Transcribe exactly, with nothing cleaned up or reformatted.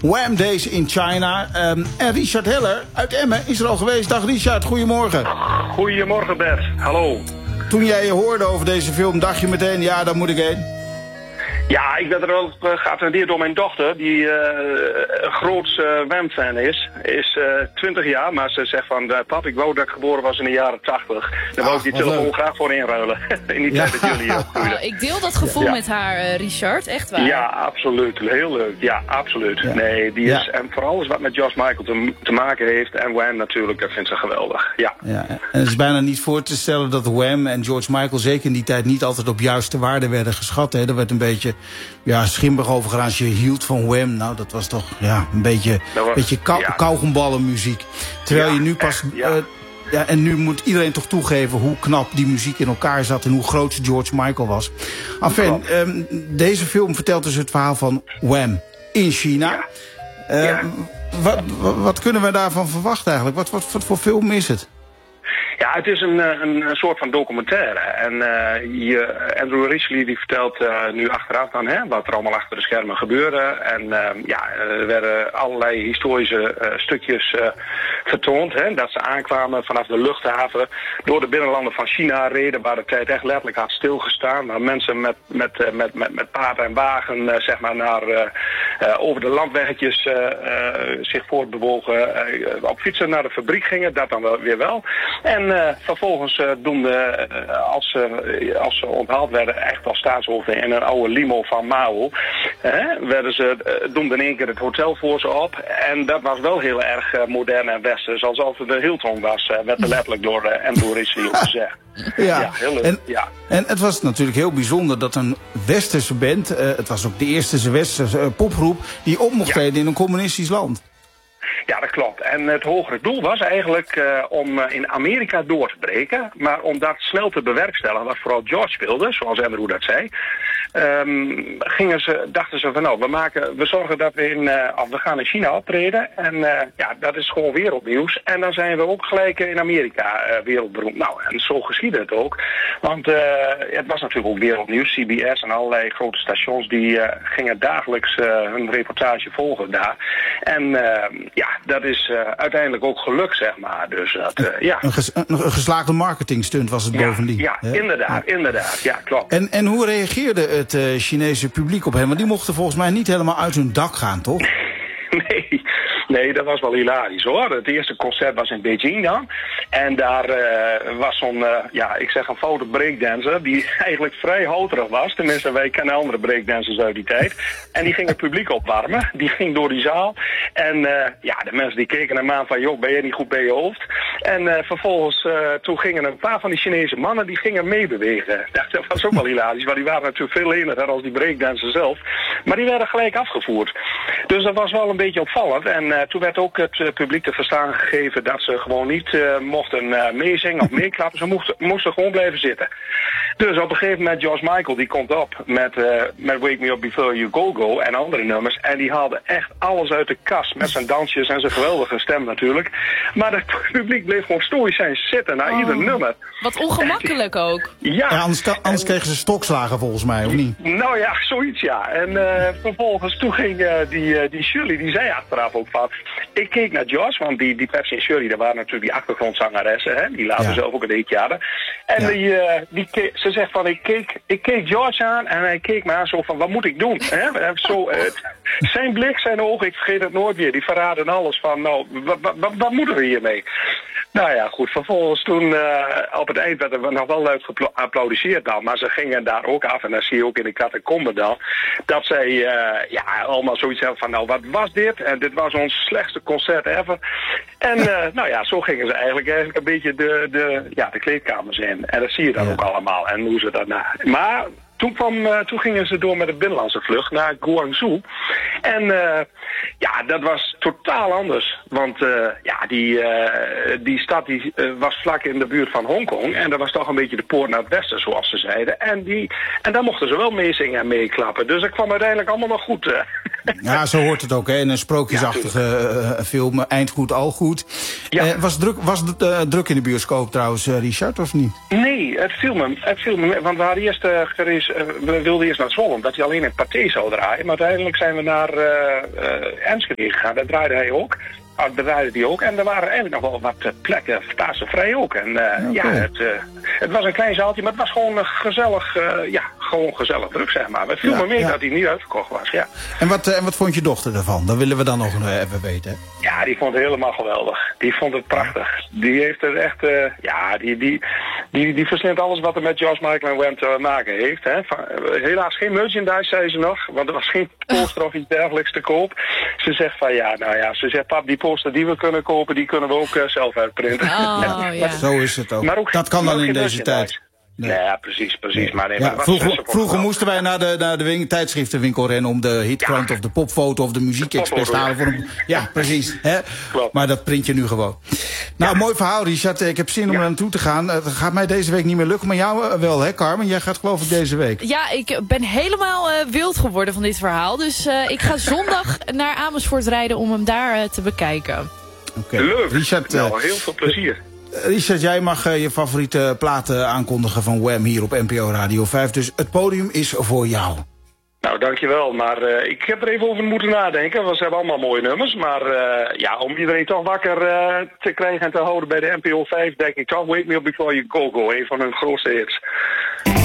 Wham Days in China. Um, en Richard Heller uit Emmen is er al geweest. Dag Richard, goedemorgen. Goedemorgen Bert, hallo. Toen jij je hoorde over deze film, dacht je meteen, ja, daar moet ik heen. Ja, ik ben er wel geattendeerd door mijn dochter, die uh, een groot uh, Wham-fan is. Is uh, twintig jaar, maar ze zegt van, uh, pap, ik wou dat ik geboren was in de jaren tachtig. Daar wou ik die telefoon leuk. graag voor inruilen. in die ja. tijd dat jullie ook uh, Ik deel dat gevoel ja. met haar, uh, Richard, echt waar. Ja, absoluut. Heel leuk. Ja, absoluut. Ja. Nee, die is, ja. en vooral alles wat met George Michael te, te maken heeft, en Wham natuurlijk, dat vindt ze geweldig. Ja. Ja. En het is bijna niet voor te stellen dat Wham en George Michael zeker in die tijd niet altijd op juiste waarde werden geschat. Hè. Er werd een beetje ja, schimmig over gedaan. Als je hield van Wham, nou dat was toch ja, een beetje, was, beetje kou, ja. kauwgomballenmuziek. Terwijl ja, je nu pas... Echt, ja. Uh, ja, en nu moet iedereen toch toegeven hoe knap die muziek in elkaar zat en hoe groot George Michael was. Enfin, um, deze film vertelt dus het verhaal van Wham in China. Ja. Uh, ja. Wat, wat, wat kunnen we daarvan verwachten eigenlijk? Wat, wat, wat voor film is het? Ja, het is een, een, een soort van documentaire. En uh, je, Andrew Ridgeley die vertelt uh, nu achteraf dan hè, wat er allemaal achter de schermen gebeurde. En uh, ja, er werden allerlei historische uh, stukjes uh, vertoond. Hè, dat ze aankwamen vanaf de luchthaven door de binnenlanden van China reden, waar de tijd echt letterlijk had stilgestaan. Waar mensen met, met, uh, met, met, met paard en wagen uh, zeg maar naar, uh, uh, over de landweggetjes uh, uh, zich voortbewogen. Uh, op fietsen naar de fabriek gingen, dat dan wel, weer wel. En uh, vervolgens uh, doen de, uh, als, uh, als ze onthaald werden, echt als staatshoofden in een oude limo van Mao, uh, werden ze, uh, doen in één keer het hotel voor ze op. En dat was wel heel erg uh, modern en westers, alsof het de Hilton was, uh, werd er letterlijk door uh, Andrew Ridgeley gezegd. Ja, ja, heel leuk. En, ja. en het was natuurlijk heel bijzonder dat een westerse band, uh, het was ook de eerste westerse uh, popgroep, die op mocht treden ja. in een communistisch land. Ja, dat klopt. En het hogere doel was eigenlijk uh, om uh, in Amerika door te breken. Maar om dat snel te bewerkstelligen, wat vooral George wilde, zoals Andrew dat zei, um, gingen ze, dachten ze van nou, we, maken, we zorgen dat we in, uh, we gaan in China optreden. En uh, ja, dat is gewoon wereldnieuws. En dan zijn we ook gelijk in Amerika uh, wereldberoemd. Nou, en zo geschiedde het ook. Want uh, het was natuurlijk ook wereldnieuws. C B S en allerlei grote stations die uh, gingen dagelijks uh, hun reportage volgen daar. En uh, ja, dat is uh, uiteindelijk ook gelukt, zeg maar. Dus dat, uh, ja. Een, ges, een geslaagde marketingstunt was het ja, bovendien. Ja, hè? inderdaad, ja. inderdaad. Ja, klopt. En, en hoe reageerde het uh, Chinese publiek op hem? Want die mochten volgens mij niet helemaal uit hun dak gaan, toch? Nee, nee, dat was wel hilarisch hoor. Het eerste concert was in Beijing dan. En daar uh, was zo'n, uh, ja, ik zeg een foute breakdancer die eigenlijk vrij houterig was. Tenminste, wij kennen andere breakdancers uit die tijd. En die ging het publiek opwarmen. Die ging door die zaal. En uh, ja, de mensen die keken hem aan van, joh, ben je niet goed bij je hoofd? En uh, vervolgens, uh, toen gingen een paar van die Chinese mannen, die gingen meebewegen. Dat was ook wel hilarisch, want die waren natuurlijk veel leniger dan die breakdancer zelf. Maar die werden gelijk afgevoerd. Dus dat was wel een beetje opvallend. En uh, toen werd ook het uh, publiek te verstaan gegeven dat ze gewoon niet uh, mochten uh, meezingen of meeklappen. Ze moesten, moesten gewoon blijven zitten. Dus op een gegeven moment, George Michael die komt op met, uh, met Wake Me Up Before You Go Go en andere nummers. En die haalde echt alles uit de kast met zijn dansjes en zijn geweldige stem natuurlijk. Maar het publiek bleef gewoon stoïcijns zitten naar oh, ieder nummer. Wat ongemakkelijk ook. Ja. ja anders anders en, kregen ze stokslagen volgens mij, of niet? Nou ja, zoiets ja. En uh, vervolgens toen ging uh, die, uh, die Shirley, die zei achteraf ook van, ik keek naar George, want die, die Pepsi en Shirley, dat waren natuurlijk die achtergrondzangeressen, hè, die laten ja. zelf ook een beetje hadden. En ja. die, uh, die ke- ze zegt van, ik keek, ik keek George aan en hij keek me aan zo van, wat moet ik doen? Hè? Zo, uh, zijn blik, zijn ogen, ik vergeet het nooit meer, die verraden alles van, nou, wat, wat, wat moeten we hiermee? Nou ja, goed, vervolgens toen uh, op het eind werden we nog wel luid geapplaudisseerd dan, maar ze gingen daar ook af en dat zie je ook in de catacombe dan, dat zij uh, ja, allemaal zoiets hebben van, nou wat was dit? En dit was ons slechtste concert ever. En uh, nou ja, zo gingen ze eigenlijk, eigenlijk een beetje de, de, ja, de kleedkamers in. En dat zie je dan ja. ook allemaal en hoe ze daarna. Maar toen, kwam, uh, toen gingen ze door met de binnenlandse vlucht naar Guangzhou. En uh, ja, dat was totaal anders. Want uh, ja, die, uh, die stad die, uh, was vlak in de buurt van Hongkong. En dat was toch een beetje de poort naar het westen, zoals ze zeiden. En, die, en daar mochten ze wel meezingen en meeklappen. Dus dat kwam uiteindelijk allemaal nog goed. Uh. Ja, zo hoort het ook, hè. In een sprookjesachtige ja, uh, film, eind goed, al goed. Ja. Uh, was druk, was het uh, druk in de bioscoop trouwens, uh, Richard, of niet? Nee, het viel me, het viel me want we, hadden eerst, uh, gereis, uh, we wilden eerst naar Zwolle, omdat hij alleen in Pathé zou draaien. Maar uiteindelijk zijn we naar uh, uh, Enschede gegaan, daar draaide hij ook. Daar draaide hij ook. En er waren eigenlijk nog wel wat plekken staatsenvrij ook. En uh, okay. ja, het, uh, het was een klein zaaltje, maar het was gewoon uh, gezellig, uh, ja, gewoon gezellig druk, zeg maar. Het viel ja, me mee ja. dat hij niet uitverkocht was, ja. En wat, uh, en wat vond je dochter ervan? Dat willen we dan nog uh, even weten, hè? Ja, die vond het helemaal geweldig. Die vond het prachtig. Die heeft er echt, uh, ja, die, die, die, die verslindt alles wat er met George Michael en Wham te maken heeft. Hè. Helaas geen merchandise, zei ze nog, want er was geen poster of iets dergelijks te koop. Ze zegt van, ja, nou ja, ze zegt, pap, die poster die we kunnen kopen, die kunnen we ook uh, zelf uitprinten. Oh, ja. Ja. Zo is het ook. Maar ook dat kan dan in deze tijd. Nee. Ja, precies, precies. Nee. Maar nee, ja, maar vroeger vroeger moesten wij naar de, naar de wing, tijdschriftenwinkel rennen om de hitkrant ja. of de popfoto of de muziekexpress te halen. Voor een, ja, precies. Hè? Maar dat print je nu gewoon. Nou, ja. Mooi verhaal, Richard. Ik heb zin om ja. er naartoe te gaan. Het gaat mij deze week niet meer lukken, maar jou wel, hè, Carmen? Jij gaat geloof ik deze week. Ja, ik ben helemaal uh, wild geworden van dit verhaal. Dus uh, ik ga zondag naar Amersfoort rijden om hem daar uh, te bekijken. Okay. Leuk. Richard, uh, nou, heel veel plezier. Richard, jij mag uh, je favoriete platen aankondigen van Wham hier op N P O Radio vijf. Dus het podium is voor jou. Nou, dankjewel. Maar uh, ik heb er even over moeten nadenken. Want ze hebben allemaal mooie nummers. Maar uh, ja, om iedereen toch wakker uh, te krijgen en te houden bij de N P O vijf, denk ik toch Wake Me Up Before You Go Go. Een van hun grootste hits.